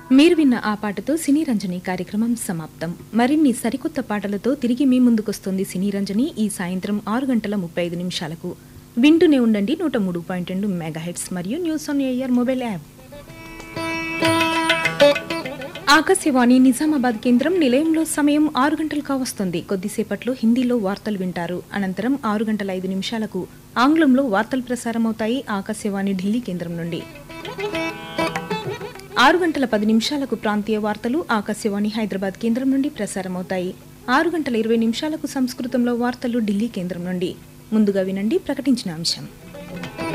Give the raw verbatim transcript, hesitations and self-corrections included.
మీరు విన్న ఆ పాటతో సినీ రంజని కార్యక్రమం సమాప్తం. మరిన్ని సరికొత్త పాటలతో తిరిగి మీ ముందుకొస్తుంది సినీ రంజని ఈ సాయంత్రం ఆరు గంటల ముప్పై ఐదు నిమిషాలకు. వింటూనే ఉండండి నూట మూడు పాయింట్ రెండు మెగాహెట్స్ మరియు news on air mobile app. Akashvani Nizamabad కేంద్రం నిలయంలో సమయం ఆరు గంటలు కావస్తుంది. కొద్దిసేపట్లో హిందీలో వార్తలు వింటారు. అనంతరం ఆరు గంటల ఐదు నిమిషాలకు ఆంగ్లంలో వార్తలు ప్రసారమవుతాయి ఆకాశవాణి ఢిల్లీ కేంద్రం నుండి. ఆరు గంటల పది నిమిషాలకు ప్రాంతీయ వార్తలు ఆకాశవాణి హైదరాబాద్ కేంద్రం నుండి ప్రసారమవుతాయి. ఆరు గంటల ఇరవై నిమిషాలకు సంస్కృతంలో వార్తలు ఢిల్లీ కేంద్రం నుండి. ముందుగా వినండి ప్రకటించిన అంశం.